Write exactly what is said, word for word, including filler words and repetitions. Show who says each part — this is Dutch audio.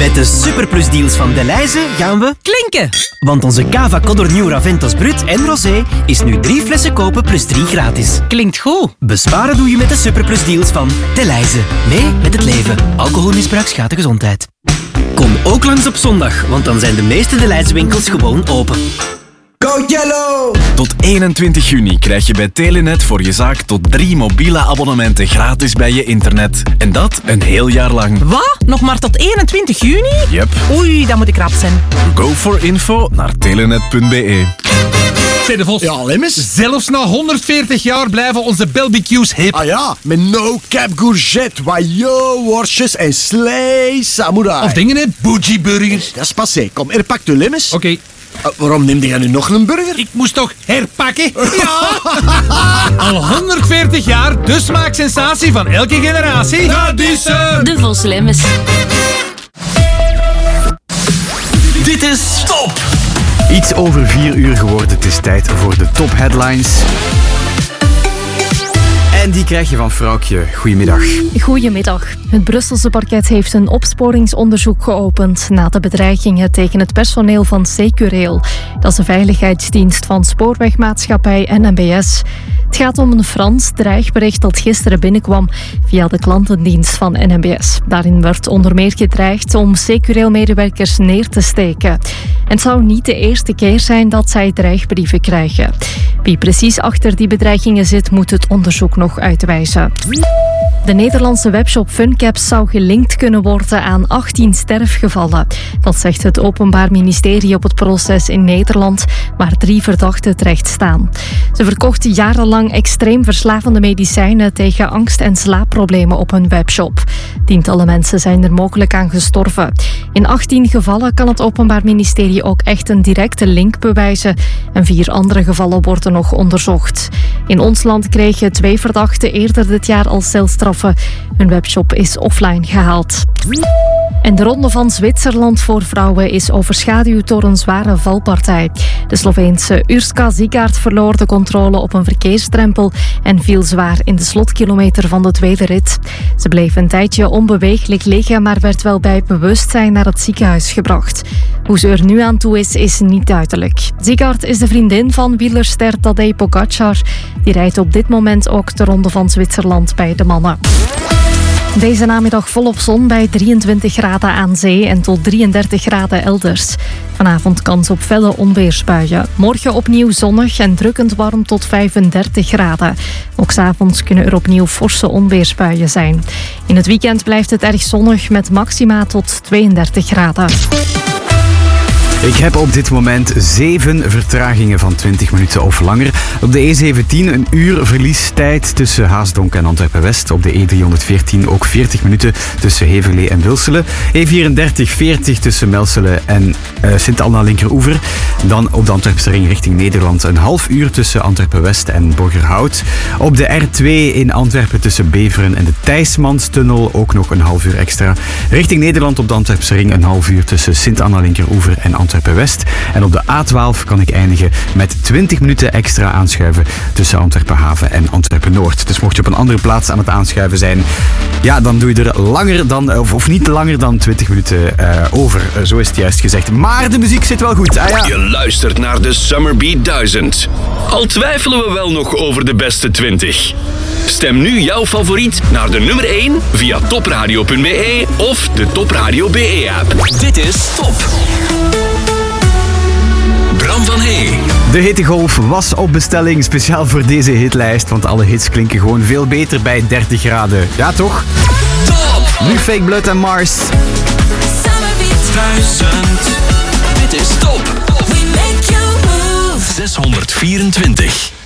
Speaker 1: Met de Superplus deals van Delhaize gaan we
Speaker 2: klinken.
Speaker 1: Want onze Cava Codor Nieuw Raventos Brut en Rosé is nu drie flessen kopen plus drie gratis.
Speaker 2: Klinkt goed.
Speaker 1: Besparen doe je met de Superplus deals van Delhaize. Mee met het leven. Alcoholmisbruik schaadt de gezondheid. Kom ook langs op zondag, want dan zijn de meeste Delhaize winkels gewoon open.
Speaker 3: Go Yellow!
Speaker 4: Tot eenentwintig juni krijg je bij Telenet voor je zaak tot drie mobiele abonnementen gratis bij je internet. En dat een heel jaar lang.
Speaker 2: Wat? Nog maar tot eenentwintig juni?
Speaker 4: Yep.
Speaker 2: Oei, dat moet ik rap zijn.
Speaker 4: Go for info naar telenet punt be.
Speaker 5: Zeg de Vos.
Speaker 3: Ja, Lemmes.
Speaker 5: Zelfs na honderdveertig jaar blijven onze barbecues hip.
Speaker 3: Ah ja, met no cap courgette, wajo, worstjes en slee samurai.
Speaker 5: Of dingen, hè? Bougie burgers.
Speaker 3: Dat is passé. Kom, er pakt u Lemmes.
Speaker 5: Oké, okay.
Speaker 3: Uh, waarom neemde jij nu nog een burger?
Speaker 5: Ik moest toch herpakken? Ja! Al honderdveertig jaar, de smaaksensatie van elke generatie. Dat is hem!
Speaker 6: De Vos Lemmes.
Speaker 1: Dit is Top!
Speaker 7: Iets over vier uur geworden. Het is tijd voor de top headlines. En die krijg je van Vrouwtje. Goedemiddag.
Speaker 8: Goedemiddag. Het Brusselse parket heeft een opsporingsonderzoek geopend na de bedreigingen tegen het personeel van Securail. Dat is de veiligheidsdienst van Spoorwegmaatschappij en N B S. Het gaat om een Frans dreigbericht dat gisteren binnenkwam via de klantendienst van N B S. Daarin werd onder meer gedreigd om Securail-medewerkers neer te steken. En het zou niet de eerste keer zijn dat zij dreigbrieven krijgen. Wie precies achter die bedreigingen zit, moet het onderzoek nog uitwijzen. De Nederlandse webshop Funcaps zou gelinkt kunnen worden aan achttien sterfgevallen. Dat zegt het Openbaar Ministerie op het proces in Nederland, waar drie verdachten terecht staan. Ze verkochten jarenlang extreem verslavende medicijnen tegen angst- en slaapproblemen op hun webshop. Tientallen mensen zijn er mogelijk aan gestorven. In achttien gevallen kan het Openbaar Ministerie ook echt een directe link bewijzen en vier andere gevallen worden nog onderzocht. In ons land kregen twee verdachten eerder dit jaar al celstraffen. Hun webshop is offline gehaald. En de Ronde van Zwitserland voor vrouwen is overschaduwd door een zware valpartij. De Sloveense Urška Zigaert verloor de controle op een verkeersdrempel en viel zwaar in de slotkilometer van de tweede rit. Ze bleef een tijdje onbeweeglijk liggen, maar werd wel bij bewustzijn naar het ziekenhuis gebracht. Hoe ze er nu aan toe is, is niet duidelijk. Zigaert is de vriendin van wielerster Tadej Pogačar. Die rijdt op dit moment ook de Ronde van Zwitserland bij de mannen. Deze namiddag volop zon bij drieëntwintig graden aan zee en tot drieëndertig graden elders. Vanavond kans op felle onweersbuien. Morgen opnieuw zonnig en drukkend warm tot vijfendertig graden. Ook 's avonds kunnen er opnieuw forse onweersbuien zijn. In het weekend blijft het erg zonnig met maxima tot tweeëndertig graden.
Speaker 7: Ik heb op dit moment zeven vertragingen van twintig minuten of langer. Op de E zeventien een uur verliestijd tussen Haasdonk en Antwerpen-West. Op de E driehonderdveertien ook veertig minuten tussen Heverlee en Wilselen. E vierendertig veertig tussen Melselen en uh, Sint-Anna Linkeroever. Dan op de Antwerpse ring richting Nederland een half uur tussen Antwerpen-West en Borgerhout. Op de R twee in Antwerpen tussen Beveren en de Thijsmanstunnel ook nog een half uur extra. Richting Nederland op de Antwerpse ring een half uur tussen Sint-Anna Linkeroever en Antwerpen. Antwerpen-West. En op de A twaalf kan ik eindigen met twintig minuten extra aanschuiven tussen Antwerpen-Haven en Antwerpen-Noord. Dus mocht je op een andere plaats aan het aanschuiven zijn, ja, dan doe je er langer dan, of, of niet langer dan twintig minuten uh, over. Uh, zo is het juist gezegd. Maar de muziek zit wel goed. Ah, ja.
Speaker 9: Je luistert naar de Summer Beat duizend. Al twijfelen we wel nog over de beste twintig. Stem nu jouw favoriet naar de nummer één via topradio punt be of de Topradio B E-app.
Speaker 1: Dit is Top.
Speaker 9: Bram van Hey.
Speaker 7: De hittegolf was op bestelling, speciaal voor deze hitlijst, want alle hits klinken gewoon veel beter bij dertig graden. Ja, toch?
Speaker 9: Top!
Speaker 7: Nu Fake Blood en Mars.
Speaker 6: Summer Beat.